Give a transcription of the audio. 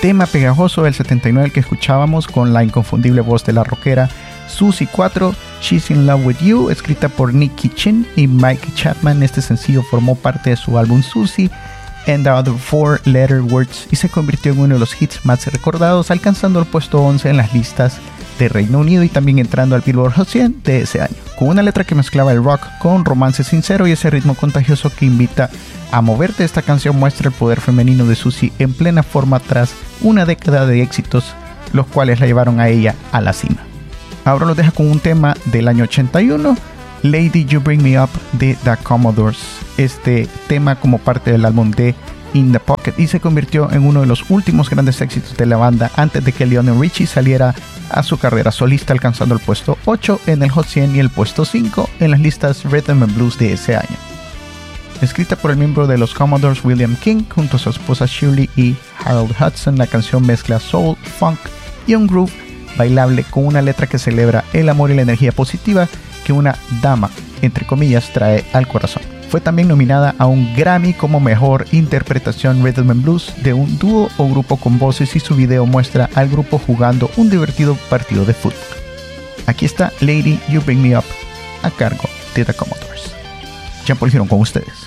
tema pegajoso del 79 que escuchábamos con la inconfundible voz de la rockera Susie 4, She's in Love with You, escrita por Nicky Chin y Mike Chapman. Este sencillo formó parte de su álbum Susie and the Other Four Letter Words y se convirtió en uno de los hits más recordados, alcanzando el puesto 11 en las listas de Reino Unido y también entrando al Billboard Hot 100 de ese año, con una letra que mezclaba el rock con romance sincero y ese ritmo contagioso que invita a moverte. Esta canción muestra el poder femenino de Susie en plena forma tras una década de éxitos, los cuales la llevaron a ella a la cima. Ahora los deja con un tema del año 81, Lady You Bring Me Up de The Commodores. Este tema como parte del álbum de In the Pocket y se convirtió en uno de los últimos grandes éxitos de la banda antes de que Lionel Richie saliera a su carrera solista, alcanzando el puesto 8 en el Hot 100 y el puesto 5 en las listas Rhythm and Blues de ese año. Escrita por el miembro de los Commodores William King junto a su esposa Shirley y Harold Hudson, la canción mezcla soul, funk y un groove bailable con una letra que celebra el amor y la energía positiva que una dama, entre comillas, trae al corazón. Fue también nominada a un Grammy como mejor interpretación Rhythm and Blues de un dúo o grupo con voces y su video muestra al grupo jugando un divertido partido de fútbol. Aquí está Lady You Bring Me Up a cargo de The Commodores. Ya volvieron con ustedes.